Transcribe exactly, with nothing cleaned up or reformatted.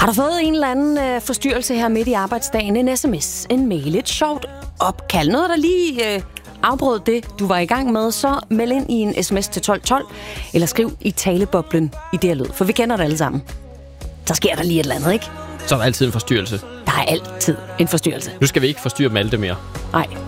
Har du fået en eller anden øh, forstyrrelse her midt i arbejdsdagen? En sms, en mail, et sjovt opkald, noget der lige øh, afbrød det, du var i gang med, så meld ind i en sms til tolv tolv, eller skriv i taleboblen i det her lyd, for vi kender det alle sammen. Så sker der lige et eller andet, ikke? Så er der altid en forstyrrelse. Der er altid en forstyrrelse. Nu skal vi ikke forstyrre Malte mere. Nej.